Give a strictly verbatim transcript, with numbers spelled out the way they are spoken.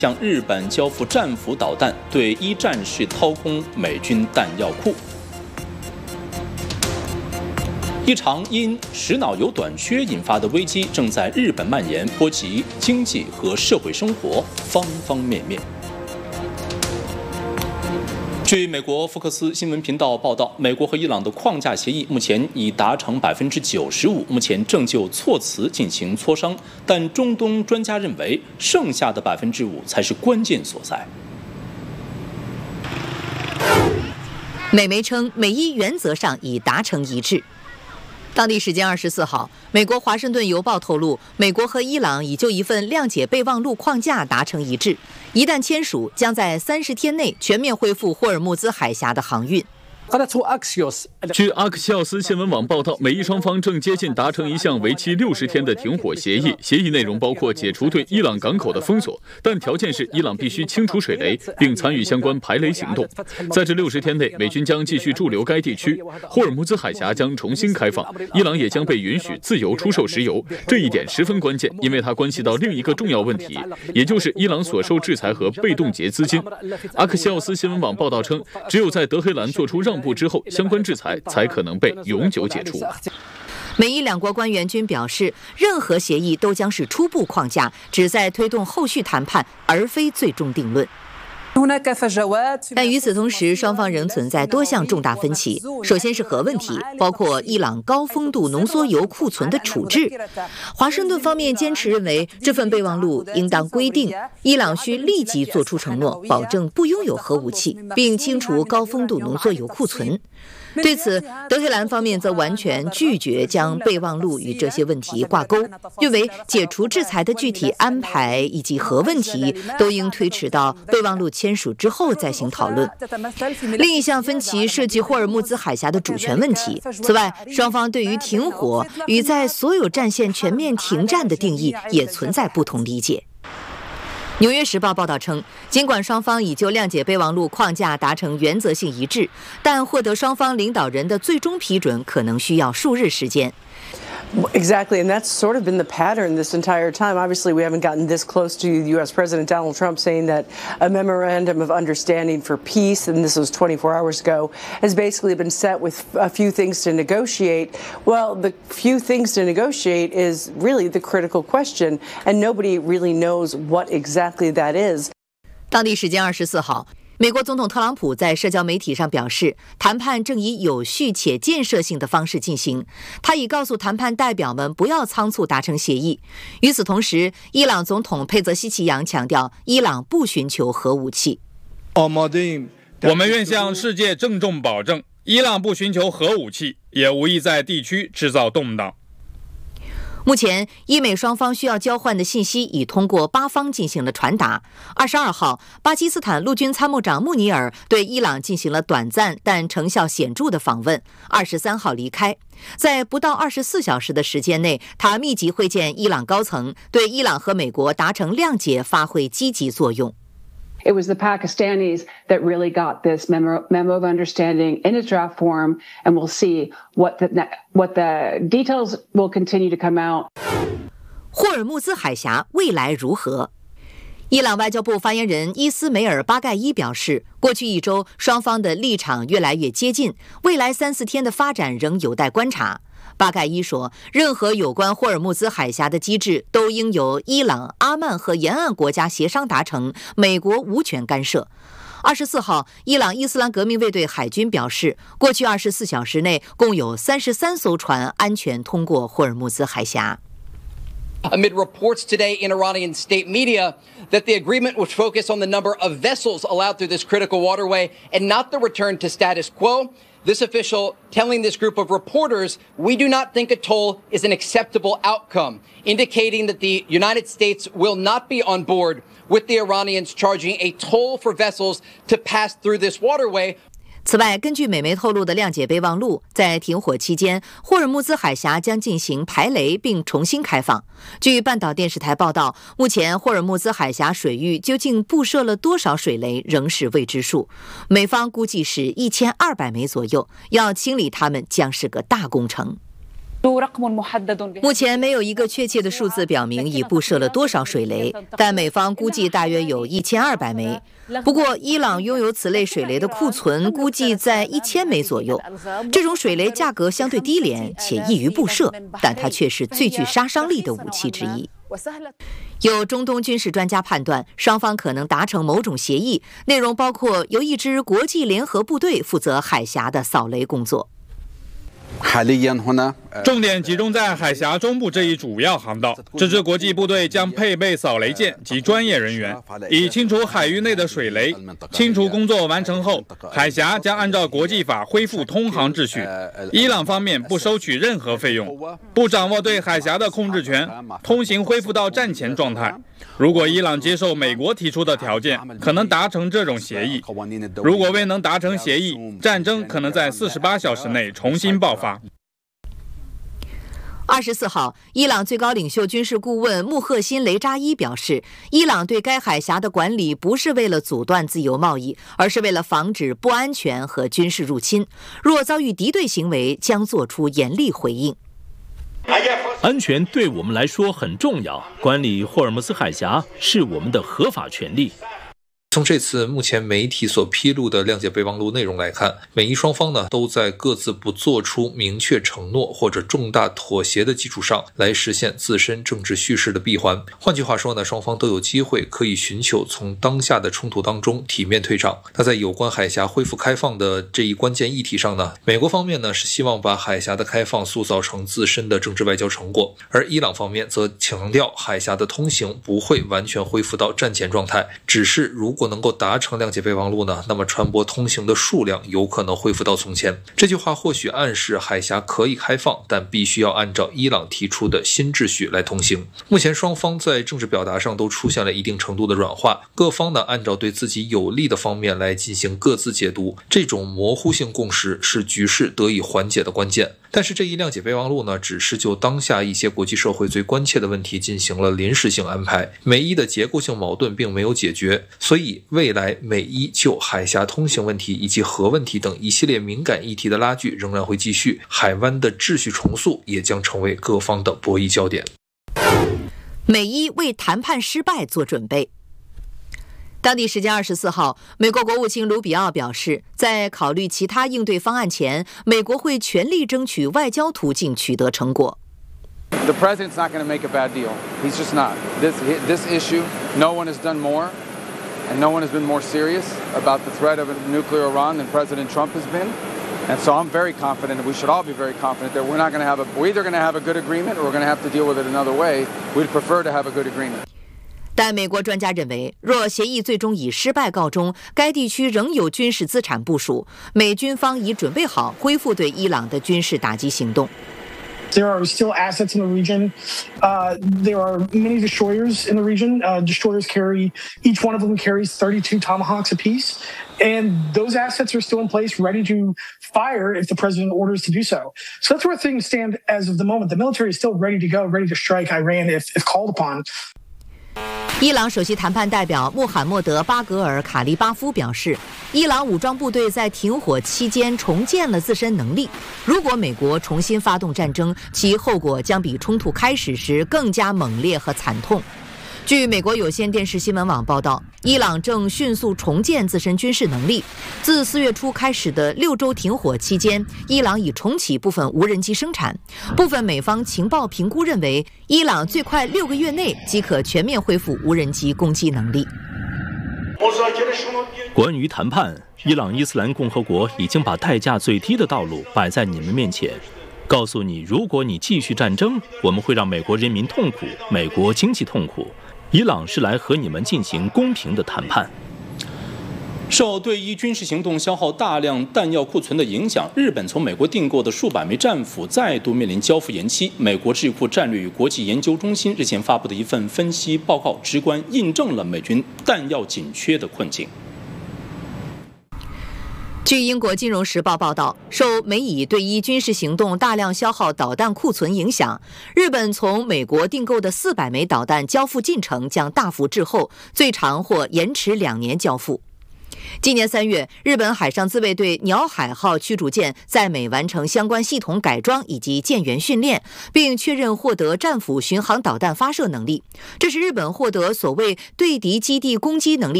向日本交付战斧导弹，对一战时掏空美军弹药库。一场因食脑油短缺引发的危机正在日本蔓延，波及经济和社会生活方方面面。据美国福克斯新闻频道报道，美国和伊朗的框架协议目前已达成百分之九十五，目前正就措辞进行磋商，但中东专家认为，剩下的百分之五才是关键所在。 美媒称，美伊原则上已达成一致。当地时间二十四号，美国《华盛顿邮报》透露，美国和伊朗已就一份谅解备忘录框架达成一致，一旦签署，将在三十天内全面恢复霍尔木兹海峡的航运。 据阿克西奥斯新闻网报道，美伊双方正接近达成一项为期六十天的停火协议。协议内容包括解除对伊朗港口的封锁，但条件是伊朗必须清除水雷，并参与相关排雷行动。在这六十天内，美军将继续驻留该地区，霍尔木兹海峡将重新开放，伊朗也将被允许自由出售石油。这一点十分关键，因为它关系到另一个重要问题，也就是伊朗所受制裁和被冻结资金。阿克西奥斯新闻网报道称，只有在德黑兰做出让步之后，相关制裁才可能被永久解除。 美伊两国官员均表示，任何协议都将是初步框架，旨在推动后续谈判，而非最终定论。但与此同时，双方仍存在多项重大分歧。首先是核问题，包括伊朗高丰度浓缩铀库存的处置。华盛顿方面坚持认为，这份备忘录应当规定，伊朗需立即做出承诺，保证不拥有核武器，并清除高丰度浓缩铀库存。对此，德黑兰方面则完全拒绝将备忘录与这些问题挂钩，认为解除制裁的具体安排以及核问题都应推迟到备忘录签署之后再行讨论。另一项分歧涉及霍尔木兹海峡的主权问题。此外，双方对于停火与在所有战线全面停战的定义也存在不同理解。《纽约时报》报道称，尽管双方已就谅解备忘录框架达成原则性一致，但获得双方领导人的最终批准可能需要数日时间。 Exactly, and that's sort of been the pattern this entire time. Obviously, we haven't gotten this close to U S President Donald Trump saying that a memorandum of understanding for peace, and this was twenty-four hours ago, has basically been set with a few things to negotiate. Well, the few things to negotiate is really the critical question, and nobody really knows what exactly that is. 当地时间二十四号，美国总统特朗普在社交媒体上表示，谈判正以有序且建设性的方式进行。他已告诉谈判代表们不要仓促达成协议。与此同时，伊朗总统佩泽西奇扬强调，伊朗不寻求核武器。 我们愿向世界郑重保证，伊朗不寻求核武器，也无意在地区制造动荡。 目前，伊美双方需要交换的信息已通过巴方进行了传达。二十二号，巴基斯坦陆军参谋长穆尼尔对伊朗进行了短暂但成效显著的访问。二十三号离开，在不到二十四小时的时间内，他密集会见伊朗高层，对伊朗和美国达成谅解发挥积极作用。 It was the Pakistanis that really got this memo, memo of understanding in its draft form, and we'll see what the, what the details will continue to come out. 霍尔木兹海峡未来如何？伊朗外交部发言人伊斯梅尔巴盖伊表示，过去一周双方的立场越来越接近，未来三四天的发展仍有待观察。巴盖伊说，任何有关霍尔木兹海峡的机制都应由伊朗、阿曼和沿岸国家协商达成，美国无权干涉。二十四号，伊朗伊斯兰革命卫队海军表示，过去二十四小时内共有三十三艘船安全通过霍尔木兹海峡。 Amid reports today in Iranian state media that the agreement would focus on the number of vessels allowed through this critical waterway and not the return to status quo, this official telling this group of reporters, we do not think a toll is an acceptable outcome, indicating that the United States will not be on board with the Iranians charging a toll for vessels to pass through this waterway. 此外，根据美媒透露的谅解备忘录，在停火期间，霍尔木兹海峡将进行排雷并重新开放。据半岛电视台报道，目前霍尔木兹海峡水域究竟布设了多少水雷仍是未知数，美方估计是一千二百枚左右，要清理它们将是个大工程。 目前没有一个确切的数字表明已布设了多少水雷，但美方估计大约有一千二百枚。不过，伊朗拥有此类水雷的库存估计在一千枚左右。这种水雷价格相对低廉且易于布设，但它却是最具杀伤力的武器之一。有中东军事专家判断，双方可能达成某种协议，内容包括由一支国际联合部队负责海峡的扫雷工作。 重点集中在海峡中部这一主要航道，这支国际部队将配备扫雷舰及专业人员，以清除海域内的水雷。清除工作完成后，海峡将按照国际法恢复通航秩序。伊朗方面不收取任何费用，不掌握对海峡的控制权，通行恢复到战前状态。如果伊朗接受美国提出的条件，可能达成这种协议；如果未能达成协议，战争可能在四十八小时内重新爆发。 二十四号，伊朗最高领袖军事顾问穆赫辛·雷扎伊表示，伊朗对该海峡的管理不是为了阻断自由贸易，而是为了防止不安全和军事入侵。若遭遇敌对行为，将作出严厉回应。 安全对我们来说很重要，管理霍尔木兹海峡是我们的合法权利。 从这次目前媒体所披露的谅解备忘录内容来看，美伊双方呢都在各自不做出明确承诺或者重大妥协的基础上来实现自身政治叙事的闭环。换句话说呢，双方都有机会可以寻求从当下的冲突当中体面退场。那在有关海峡恢复开放的这一关键议题上呢，美国方面呢是希望把海峡的开放塑造成自身的政治外交成果，而伊朗方面则强调海峡的通行不会完全恢复到战前状态，只是如果如果能够达成谅解备忘录呢，那么船舶通行的数量有可能恢复到从前。这句话或许暗示海峡可以开放，但必须要按照伊朗提出的新秩序来通行。目前双方在政治表达上都出现了一定程度的软化，各方呢按照对自己有利的方面来进行各自解读，这种模糊性共识是局势得以缓解的关键。但是这一谅解备忘录呢，只是就当下一些国际社会最关切的问题进行了临时性安排，美伊的结构性矛盾并没有解决，所以未来美伊就海峡通行问题以及核问题等一系列敏感议题的拉锯仍然会继续，海湾的秩序重塑也将成为各方的博弈焦点。 美伊为谈判失败做准备。当地时间二十四号，美国国务卿卢比奥表示，在考虑其他应对方案前，美国会全力争取外交途径取得成果。 The president's not going to make a bad deal. He's just not. This this issue, no one has done more, and no one has been more serious about the threat of a nuclear Iran than President Trump has been. And so I'm very confident, and we should all be very confident that we're not going to have a. We're either going to have a good agreement, or we're going to have to deal with it another way. We'd prefer to have a good agreement. 但美国专家认为，若协议最终以失败告终，该地区仍有军事资产部署，美军方已准备好恢复对伊朗的军事打击行动。 There are still assets in the region. Uh, there are many destroyers in the region. Uh, destroyers carry, each one of them carries thirty-two Tomahawks apiece. And those assets are still in place, ready to fire if the president orders to do so. So that's where things stand as of the moment. The military is still ready to go, ready to strike Iran if, if called upon. 伊朗首席谈判代表穆罕默德·巴格尔·卡利巴夫表示，伊朗武装部队在停火期间重建了自身能力。如果美国重新发动战争，其后果将比冲突开始时更加猛烈和惨痛。据美国有线电视新闻网报道，伊朗正迅速重建自身军事能力。自四月初开始的六周停火期间，伊朗已重启部分无人机生产。部分美方情报评估认为，伊朗最快六个月内即可全面恢复无人机攻击能力。 关于谈判，伊朗伊斯兰共和国已经把代价最低的道路摆在你们面前，告诉你，如果你继续战争，我们会让美国人民痛苦，美国经济痛苦。伊朗是来和你们进行公平的谈判。受对伊军事行动消耗大量弹药库存的影响，日本从美国订购的数百枚战斧再度面临交付延期。美国智库战略与国际研究中心日前发布的一份分析报告，直观印证了美军弹药紧缺的困境。 据英国金融时报报道，受美以对伊军事行动大量消耗导弹库存影响，日本从美国订购的四百枚导弹交付进程将大幅滞后，最长或延迟两年交付。 今年三月，日本海上自卫队鸟海号驱逐舰在美完成相关系统改装以及舰员训练，并确认获得战斧巡航导弹发射能力。这是日本获得所谓对敌基地攻击能力